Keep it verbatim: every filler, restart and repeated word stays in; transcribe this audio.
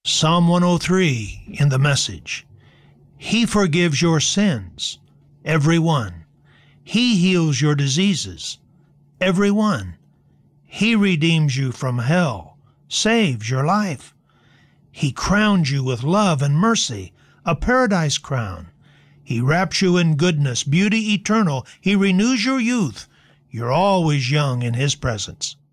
Psalm one oh three in the Message. He forgives your sins, every one. He heals your diseases, every one. He redeems you from hell, saves your life. He crowns you with love and mercy, a paradise crown. He wraps you in goodness, beauty eternal. He renews your youth. You're always young in His presence.